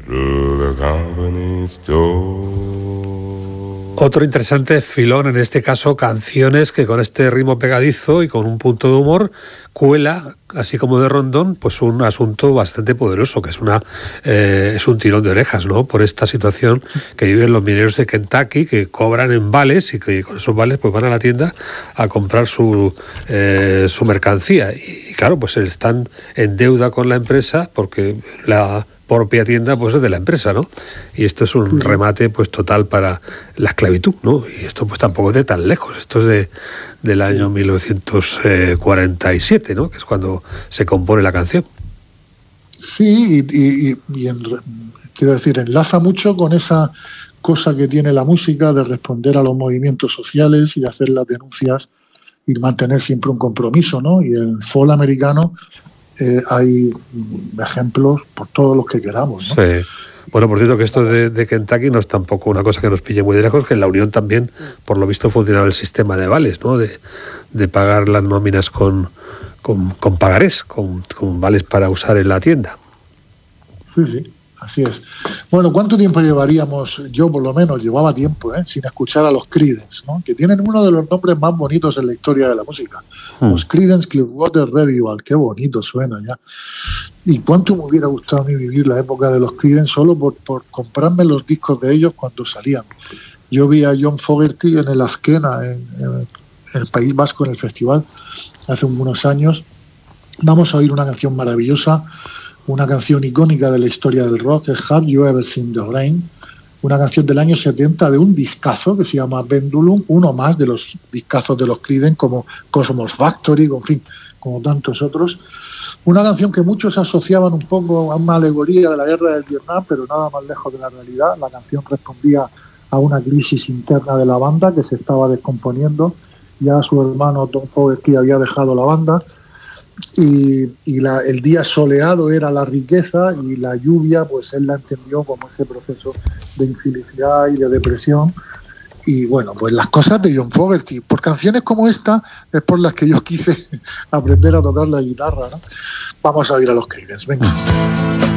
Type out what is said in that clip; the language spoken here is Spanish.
through the company store. Otro interesante filón, en este caso canciones que con este ritmo pegadizo y con un punto de humor cuela, así como de rondón, pues un asunto bastante poderoso, que es un tirón de orejas, ¿no? Por esta situación que viven los mineros de Kentucky, que cobran en vales y que con esos vales pues van a la tienda a comprar su mercancía. Y claro, pues están en deuda con la empresa porque la propia tienda pues es de la empresa, ¿no? Y esto es un remate pues total para la esclavitud, ¿no? Y esto pues tampoco es de tan lejos, esto es del año 1947, ¿no? Que es cuando se compone la canción. Sí, quiero decir, enlaza mucho con esa cosa que tiene la música de responder a los movimientos sociales y hacer las denuncias y mantener siempre un compromiso, ¿no? Y en el folk americano hay ejemplos por todos los que queramos, ¿no? Sí. Bueno, por cierto, que esto de Kentucky no es tampoco una cosa que nos pille muy de lejos, que en la Unión también, por lo visto, funcionaba el sistema de vales, ¿no? De pagar las nóminas con pagarés, con vales para usar en la tienda. Sí, así es. Bueno, ¿cuánto tiempo llevaríamos? Yo por lo menos llevaba tiempo, sin escuchar a los Creedence, ¿no? Que tienen uno de los nombres más bonitos en la historia de la música. Los Creedence Clearwater Revival, qué bonito suena ya. Y cuánto me hubiera gustado a mí vivir la época de los Creedence solo por comprarme los discos de ellos cuando salían. Yo vi a John Fogerty en el Azkena, en el País Vasco, en el festival, hace unos años. Vamos a oír una canción maravillosa, una canción icónica de la historia del rock, es Have You Ever Seen the Rain, una canción del año 70 de un discazo que se llama Pendulum, uno más de los discazos de los Creedence, como Cosmos Factory, en fin, como tantos otros. Una canción que muchos asociaban un poco a una alegoría de la guerra del Vietnam, pero nada más lejos de la realidad. La canción respondía a una crisis interna de la banda que se estaba descomponiendo. Ya su hermano Tom Fogerty había dejado la banda. Y el día soleado era la riqueza y la lluvia pues él la entendió como ese proceso de infelicidad y de depresión. Y bueno, pues las cosas de John Fogerty, por canciones como esta es por las que yo quise aprender a tocar la guitarra, ¿no? Vamos a oír a los Creedence, venga.